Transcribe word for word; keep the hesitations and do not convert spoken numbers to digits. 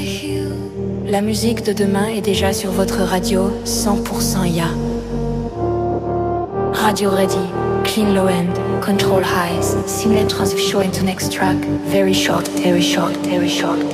La musique de demain est déjà sur votre radio cent pour cent I A. Radio ready, clean low end, control highs, seamless transition into next track, very short, very short, very short.